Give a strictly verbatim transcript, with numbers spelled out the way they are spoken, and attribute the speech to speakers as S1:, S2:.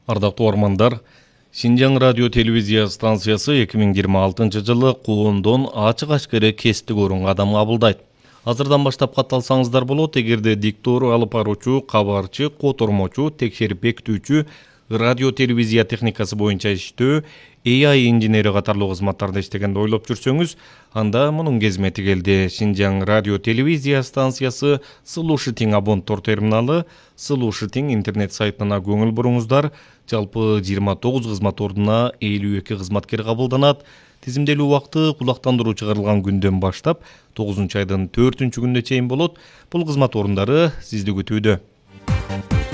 S1: Ардактуу угармандар, Шинжаң радио телевизия станциясы эки миң жыйырма алтынчы жылы коондон ачык ашкере кесиптик орунга адам кабылдайт. Азырдан баштап катталсаңыздар болот, эгерде диктор алып баруучу, кабарчы, котормочу, текшерип бекитүүчү, радио телевизия техникасы боюнча иштөө, A I инженери катарлуу кызматтарда иштегенди ойлоп жүрсөңүз, анда мунун кезмети келди. Шинжаң радио телевизия станциясы Слушатиң абонттор терминалы, Слушатиң интернет сайтына көңүл буруңуздар. Жалпы жыйырма тогуз кызмат ордуна элүү эки кызматкер кабылданат. Тизимделүү убакты кулактандыруу чыгарылган күндөн баштап тогузунчу айдын төртүнчү күнүнө чейин болот. Бул кызмат орундары сизди күтүүдө.